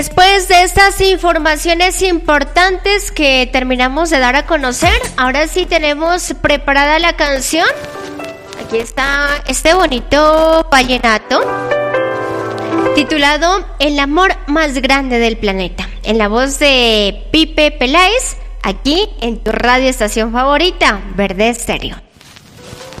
Después de estas informaciones importantes que terminamos de dar a conocer, ahora sí tenemos preparada la canción. Aquí está este bonito vallenato titulado El amor más grande del planeta, en la voz de Pipe Peláez, aquí en tu radio estación favorita, Verde Estéreo.